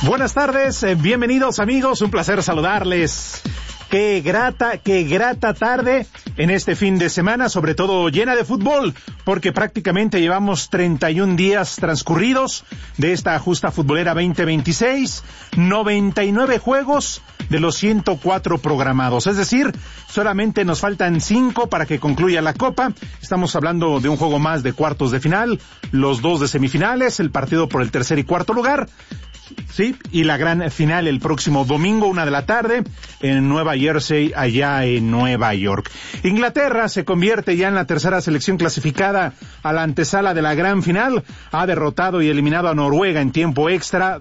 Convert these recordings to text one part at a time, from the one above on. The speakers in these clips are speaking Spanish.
Buenas tardes, bienvenidos amigos, un placer saludarles. Qué grata tarde en este fin de semana, sobre todo llena de fútbol, porque prácticamente llevamos 31 días transcurridos de esta justa futbolera 2026, 99 juegos de los 104 programados, es decir, solamente nos faltan 5 para que concluya la Copa. Estamos hablando de un juego más de cuartos de final, los 2 de semifinales, el partido por el tercer y cuarto lugar. Sí, y la gran final el próximo domingo, 1:00 p.m, en Nueva Jersey, allá en Nueva York. Inglaterra se convierte ya en la tercera selección clasificada a la antesala de la gran final. Ha derrotado y eliminado a Noruega en tiempo extra,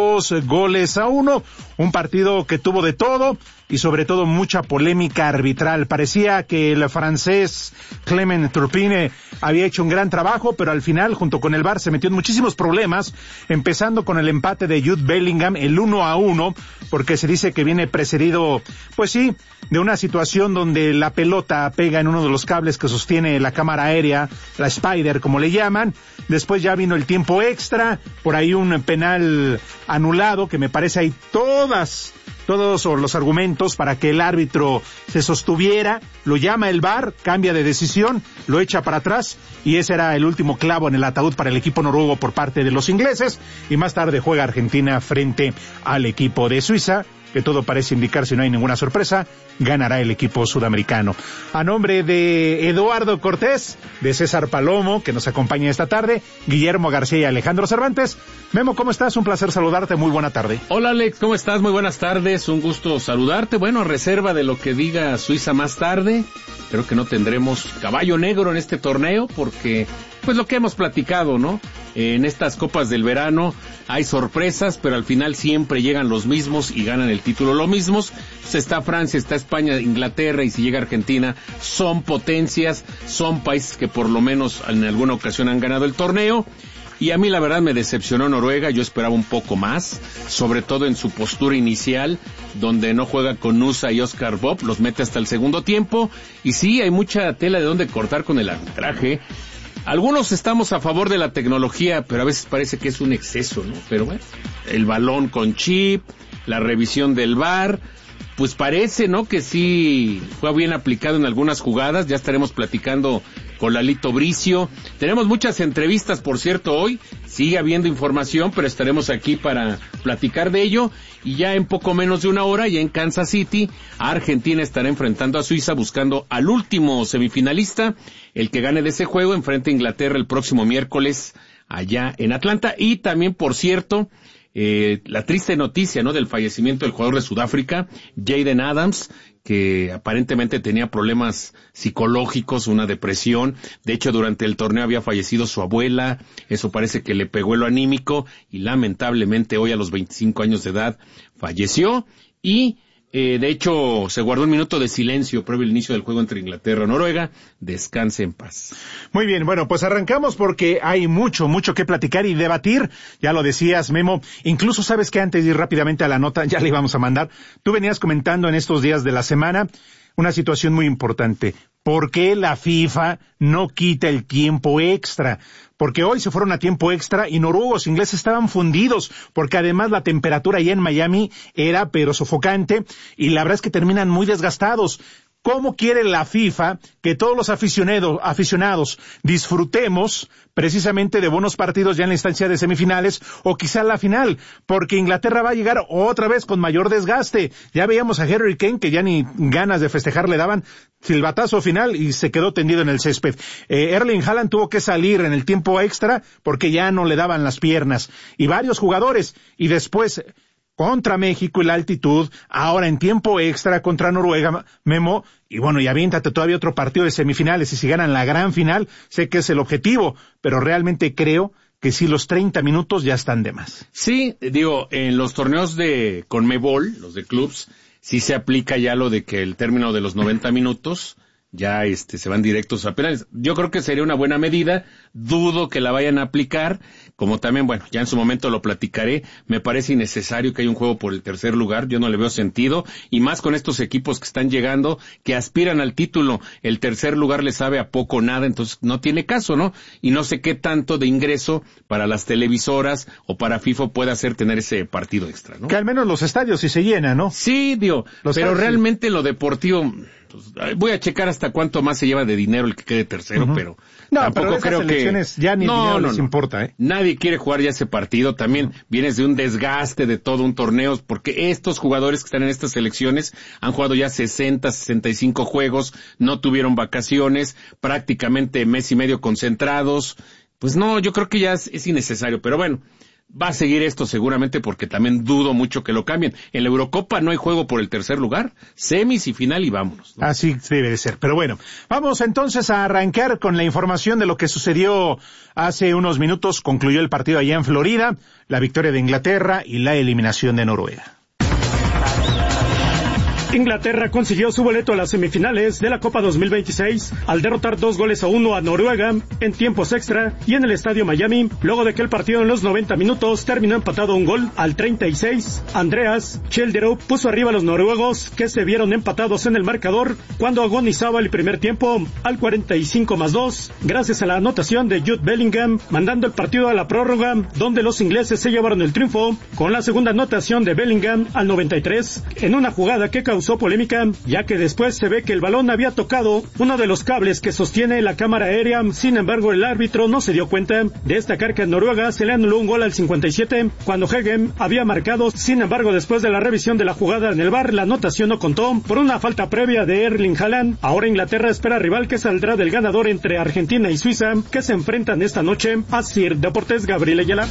2-1. Un partido que tuvo de todo y sobre todo mucha polémica arbitral. Parecía que el francés Clement Turpin había hecho un gran trabajo, pero al final, junto con el VAR, se metió en muchísimos problemas, empezando con el empate de Jude Bellingham, el 1-1, porque se dice que viene precedido, pues sí, de una situación donde la pelota pega en uno de los cables que sostiene la cámara aérea, la Spider, como le llaman. Después ya vino el tiempo extra, por ahí un penal anulado, que me parece hay todos los argumentos para que el árbitro se sostuviera, lo llama el VAR, cambia de decisión, lo echa para atrás, y ese era el último clavo en el ataúd para el equipo noruego por parte de los ingleses, y más tarde juega Argentina frente al equipo de Suiza, que todo parece indicar, si no hay ninguna sorpresa, ganará el equipo sudamericano. A nombre de Eduardo Cortés, de César Palomo, que nos acompaña esta tarde, Guillermo García y Alejandro Cervantes. Memo, ¿cómo estás? Un placer saludarte, muy buena tarde. Hola Alex, ¿cómo estás? Muy buenas tardes, un gusto saludarte. Bueno, a reserva de lo que diga Suiza más tarde, creo que no tendremos caballo negro en este torneo, porque pues lo que hemos platicado, ¿no? En estas copas del verano hay sorpresas, pero al final siempre llegan los mismos y ganan el título los mismos. Pues está Francia, está España, Inglaterra, y si llega Argentina, son potencias, son países que por lo menos en alguna ocasión han ganado el torneo. Y a mí la verdad me decepcionó Noruega, yo esperaba un poco más, sobre todo en su postura inicial, donde no juega con Nusa y Oscar Bob, los mete hasta el segundo tiempo, y sí, hay mucha tela de donde cortar con el arbitraje. Algunos estamos a favor de la tecnología, pero a veces parece que es un exceso, ¿no? Pero bueno, el balón con chip, la revisión del VAR, pues parece, ¿no?, que sí fue bien aplicado en algunas jugadas. Ya estaremos platicando con Lalito Bricio. Tenemos muchas entrevistas, por cierto, hoy. Sigue habiendo información, pero estaremos aquí para platicar de ello. Y ya en poco menos de una hora, ya en Kansas City, Argentina estará enfrentando a Suiza buscando al último semifinalista. El que gane de ese juego enfrenta a Inglaterra el próximo miércoles allá en Atlanta. Y también, por cierto, la triste noticia, ¿no?, del fallecimiento del jugador de Sudáfrica, Jaden Adams, que aparentemente tenía problemas psicológicos, una depresión. De hecho, durante el torneo había fallecido su abuela, eso parece que le pegó en lo anímico, y lamentablemente hoy a los 25 años de edad falleció. Y de hecho, se guardó un minuto de silencio previo al inicio del juego entre Inglaterra y Noruega. Descanse en paz. Muy bien, bueno, pues arrancamos porque hay mucho que platicar y debatir. Ya lo decías, Memo. Incluso sabes que antes de ir rápidamente a la nota, ya le íbamos a mandar. Tú venías comentando en estos días de la semana una situación muy importante. ¿Por qué la FIFA no quita el tiempo extra? Porque hoy se fueron a tiempo extra y noruegos e ingleses estaban fundidos, porque además la temperatura allá en Miami era pero sofocante, y la verdad es que terminan muy desgastados. ¿Cómo quiere la FIFA que todos los aficionados disfrutemos precisamente de buenos partidos ya en la instancia de semifinales o quizá la final? Porque Inglaterra va a llegar otra vez con mayor desgaste. Ya veíamos a Harry Kane, que ya ni ganas de festejar le daban, silbatazo final y se quedó tendido en el césped. Erling Haaland tuvo que salir en el tiempo extra porque ya no le daban las piernas. Y varios jugadores. Y después contra México y la altitud, ahora en tiempo extra contra Noruega, Memo, y bueno, y aviéntate todavía otro partido de semifinales, y si ganan la gran final, sé que es el objetivo, pero realmente creo que sí, los 30 minutos ya están de más. Sí, digo, en los torneos de CONMEBOL, los de clubs, sí se aplica ya lo de que el término de los 90 minutos ya se van directos a penales. Yo creo que sería una buena medida, dudo que la vayan a aplicar, como también, bueno, ya en su momento lo platicaré, me parece innecesario que haya un juego por el tercer lugar, yo no le veo sentido, y más con estos equipos que están llegando, que aspiran al título, el tercer lugar le sabe a poco o nada, entonces no tiene caso, ¿no? Y no sé qué tanto de ingreso para las televisoras o para FIFA puede hacer tener ese partido extra, ¿no? Que al menos los estadios sí se llenan, ¿no? Sí, pero realmente lo deportivo, pues, voy a checar hasta cuánto más se lleva de dinero el que quede tercero, pero no, tampoco pero creo que ya ni el dinero les importa, ¿eh? Nadie quiere jugar ya ese partido, también vienes de un desgaste de todo un torneo, porque estos jugadores que están en estas selecciones han jugado ya 60, 65 juegos, no tuvieron vacaciones, prácticamente mes y medio concentrados, pues no, yo creo que ya es innecesario, pero bueno, va a seguir esto seguramente porque también dudo mucho que lo cambien. En la Eurocopa no hay juego por el tercer lugar, semis y final y vámonos, ¿no? Así debe de ser. Pero bueno, vamos entonces a arrancar con la información de lo que sucedió hace unos minutos. Concluyó el partido allá en Florida, la victoria de Inglaterra y la eliminación de Noruega. Inglaterra consiguió su boleto a las semifinales de la Copa 2026 al derrotar 2-1 a Noruega en tiempos extra y en el Estadio Miami, luego de que el partido en los 90 minutos terminó empatado un gol. Al 36, Andreas Schjelderup puso arriba a los noruegos, que se vieron empatados en el marcador cuando agonizaba el primer tiempo. Al 45+2, gracias a la anotación de Jude Bellingham, mandando el partido a la prórroga, donde los ingleses se llevaron el triunfo con la segunda anotación de Bellingham al 93, en una jugada que causó polémica, ya que después se ve que el balón había tocado uno de los cables que sostiene la cámara aérea. Sin embargo, el árbitro no se dio cuenta. Destacar que en Noruega se le anuló un gol al 57 cuando Hegem había marcado. Sin embargo, después de la revisión de la jugada en el VAR, la anotación no contó por una falta previa de Erling Haaland. Ahora Inglaterra espera rival que saldrá del ganador entre Argentina y Suiza, que se enfrentan esta noche. Asir Deportes, Gabriel Ayala.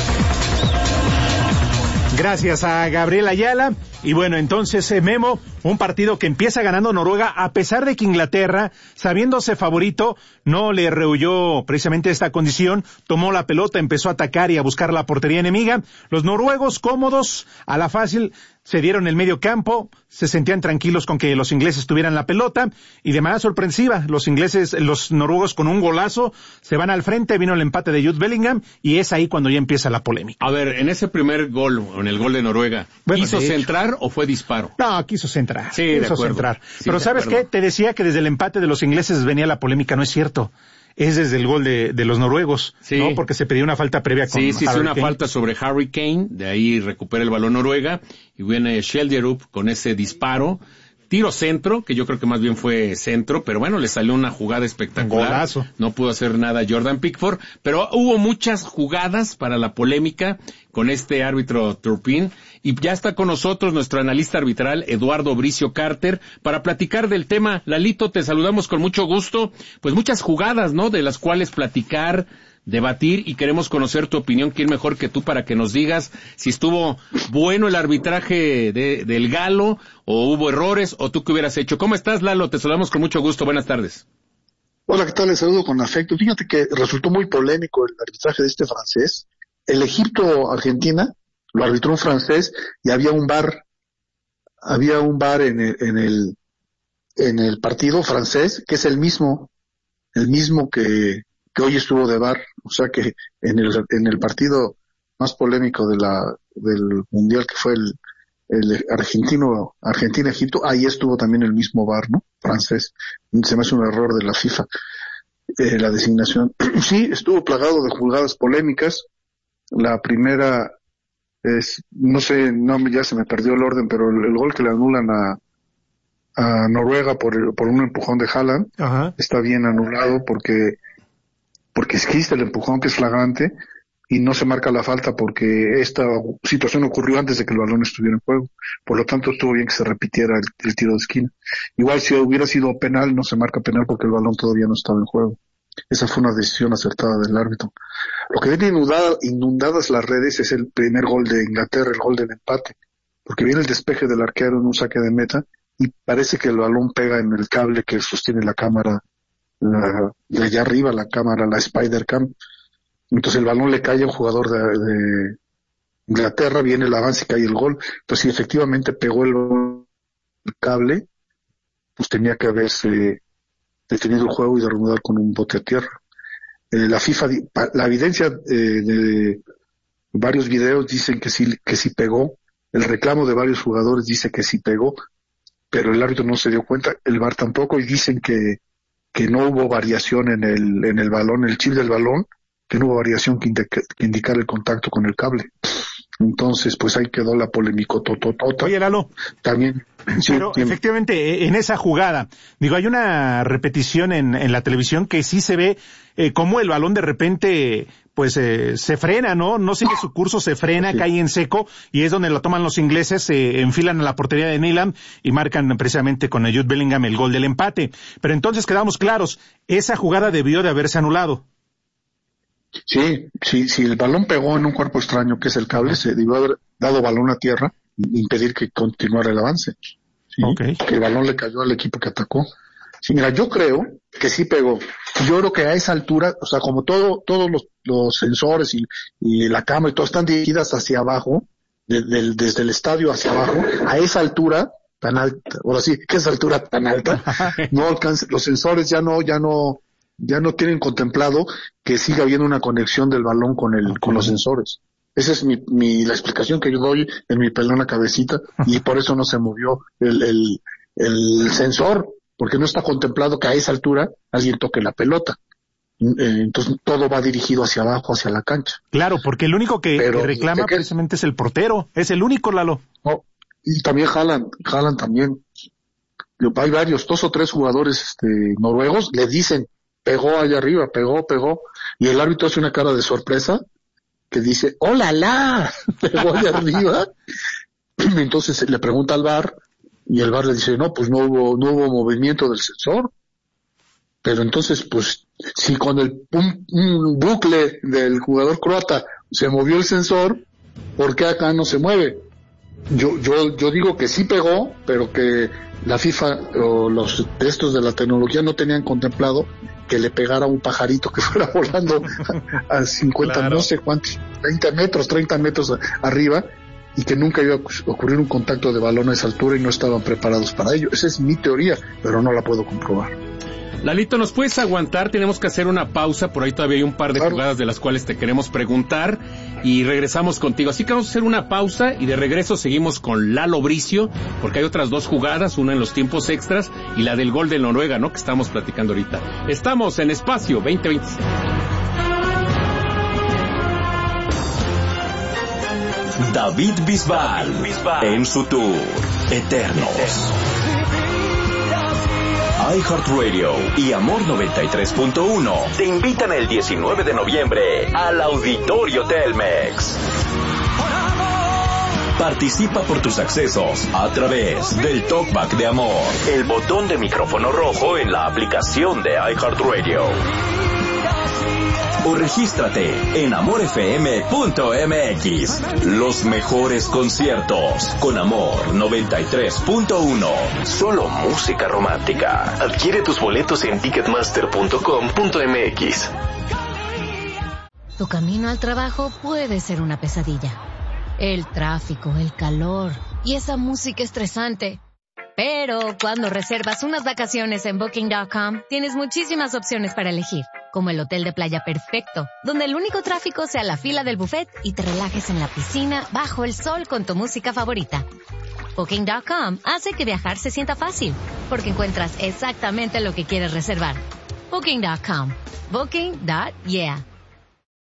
Gracias a Gabriel Ayala. Y bueno, entonces, Memo, un partido que empieza ganando Noruega, a pesar de que Inglaterra, sabiéndose favorito, no le rehuyó precisamente esta condición, tomó la pelota, empezó a atacar y a buscar la portería enemiga. Los noruegos, cómodos, a la fácil, se dieron el medio campo, se sentían tranquilos con que los ingleses tuvieran la pelota, y de manera sorpresiva, los noruegos con un golazo, se van al frente, vino el empate de Jude Bellingham, y es ahí cuando ya empieza la polémica. A ver, en ese primer gol, en el gol de Noruega, ¿quiso centrar o fue disparo? No, quiso centrar. Sí, de acuerdo. Sí, pero ¿sabes qué? Te decía que desde el empate de los ingleses venía la polémica, no es cierto. Es desde el gol de los noruegos, sí, ¿no? Porque se pidió una falta previa con Harry Kane. Una falta sobre Harry Kane, de ahí recupera el balón Noruega, y viene Schjelderup con ese disparo, tiro centro, que yo creo que más bien fue centro, pero bueno, le salió una jugada espectacular. Golazo. No pudo hacer nada Jordan Pickford, pero hubo muchas jugadas para la polémica con este árbitro Turpin, y ya está con nosotros nuestro analista arbitral Eduardo Bricio Carter para platicar del tema. Lalito, te saludamos con mucho gusto. Pues muchas jugadas, ¿no?, de las cuales platicar, debatir, y queremos conocer tu opinión. ¿Quién mejor que tú para que nos digas si estuvo bueno el arbitraje del Galo, o hubo errores, o tú qué hubieras hecho? ¿Cómo estás, Lalo? Te saludamos con mucho gusto. Buenas tardes. Hola, ¿qué tal? Les saludo con afecto. Fíjate que resultó muy polémico el arbitraje de este francés. El Egipto-Argentina lo arbitró un francés y había un VAR en el partido francés, que es el mismo que hoy estuvo de VAR. O sea que en el partido más polémico del mundial, que fue el Argentina-Egipto, ahí estuvo también el mismo VAR, ¿no? Francés. Se me hace un error de la FIFA, la designación. Sí, estuvo plagado de jugadas polémicas. La primera es, ya se me perdió el orden, pero el gol que le anulan a Noruega por un empujón de Haaland, ajá, está bien anulado porque existe el empujón, que es flagrante, y no se marca la falta porque esta situación ocurrió antes de que el balón estuviera en juego. Por lo tanto, estuvo bien que se repitiera el tiro de esquina. Igual, si hubiera sido penal, no se marca penal porque el balón todavía no estaba en juego. Esa fue una decisión acertada del árbitro. Lo que viene inundadas las redes es el primer gol de Inglaterra, el gol del empate, porque viene el despeje del arquero en un saque de meta y parece que el balón pega en el cable que sostiene la cámara, de allá arriba, la cámara, la Spider Cam. Entonces el balón le cae a un jugador de Inglaterra, viene el avance y cae el gol. Entonces, si efectivamente pegó el cable, pues tenía que haberse detenido el juego y derrumbar con un bote a tierra. la FIFA, la evidencia de varios videos dicen que sí pegó, el reclamo de varios jugadores dice que sí pegó, pero el árbitro no se dio cuenta, el VAR tampoco, y dicen que no hubo variación en el balón, el chip del balón, que no hubo variación que indicara el contacto con el cable. Entonces, pues ahí quedó la polémica tototota. Oye, Lalo. También. Sí, pero efectivamente, en esa jugada, digo, hay una repetición en la televisión que sí se ve cómo el balón de repente, pues, se frena, ¿no? No sigue su curso, se frena, sí. Cae en seco, y es donde lo toman los ingleses, se enfilan a la portería de Neelam y marcan precisamente con Jude Bellingham el gol del empate. Pero entonces quedamos claros, esa jugada debió de haberse anulado. Sí, el balón pegó en un cuerpo extraño que es el cable, se debió haber dado balón a tierra e impedir que continuara el avance. ¿Sí? Okay. Que el balón le cayó al equipo que atacó. Sí, mira, yo creo que sí pegó. Yo creo que a esa altura, o sea, como todos los sensores y la cámara y todo están dirigidas hacia abajo, desde el estadio hacia abajo, a esa altura tan alta, ahora sí, que esa altura tan alta, no alcanza, los sensores ya no tienen contemplado que siga habiendo una conexión del balón con los sensores. Esa es la explicación que yo doy en mi pelona cabecita, y por eso no se movió el sensor, porque no está contemplado que a esa altura alguien toque la pelota. Entonces todo va dirigido hacia abajo, hacia la cancha. Claro, porque el único que reclama precisamente es el portero, es el único, Lalo. No, y también Haaland también. Hay varios, 2 o 3 jugadores noruegos le dicen, pegó allá arriba, pegó, y el árbitro hace una cara de sorpresa que dice, ¡hola, la! Pegó allá arriba. Entonces le pregunta al VAR, y el VAR le dice, no, pues no hubo movimiento del sensor. Pero entonces, pues, si con un bucle del jugador croata se movió el sensor, ¿por qué acá no se mueve? Yo digo que sí pegó, pero que la FIFA o los estos de la tecnología no tenían contemplado que le pegara un pajarito que fuera volando a 50, claro. No sé cuántos, 30 metros arriba, y que nunca iba a ocurrir un contacto de balón a esa altura y no estaban preparados para ello. Esa es mi teoría, pero no la puedo comprobar. Lalito, ¿nos puedes aguantar? Tenemos que hacer una pausa, por ahí todavía hay un par de jugadas de las cuales te queremos preguntar y regresamos contigo. Así que vamos a hacer una pausa y de regreso seguimos con Lalo Bricio, porque hay otras 2 jugadas, una en los tiempos extras y la del gol de Noruega, ¿no? Que estamos platicando ahorita. Estamos en Espacio 2026. David Bisbal en su tour Eternos. iHeartRadio y Amor 93.1 te invitan el 19 de noviembre al Auditorio Telmex. Participa por tus accesos a través del Talkback de Amor, el botón de micrófono rojo en la aplicación de iHeartRadio. O regístrate en amorfm.mx. Los mejores conciertos con Amor 93.1. Solo música romántica. Adquiere tus boletos en ticketmaster.com.mx. Tu camino al trabajo puede ser una pesadilla. El tráfico, el calor y esa música estresante. Pero cuando reservas unas vacaciones en Booking.com, tienes muchísimas opciones para elegir, como el hotel de playa perfecto, donde el único tráfico sea la fila del buffet y te relajes en la piscina bajo el sol con tu música favorita. Booking.com hace que viajar se sienta fácil, porque encuentras exactamente lo que quieres reservar. Booking.com. Booking.yeah.